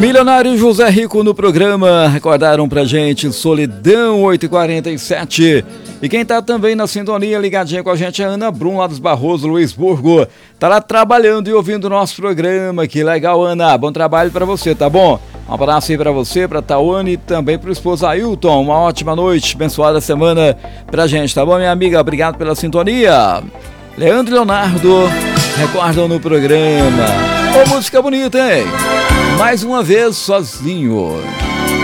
Milionário José Rico no programa, recordaram pra gente Solidão 8h47. E quem tá também na sintonia, ligadinha com a gente, é a Ana Brum, lá dos Barroso, Luisburgo. Tá lá trabalhando e ouvindo o nosso programa, que legal, Ana, bom trabalho pra você, tá bom? Um abraço aí pra você, pra Tawane e também pro esposo Ailton. Uma ótima noite, abençoada semana pra gente, tá bom, minha amiga? Obrigado pela sintonia. Leandro e Leonardo recordam no programa. Ô, música bonita, hein? Mais uma vez, sozinho.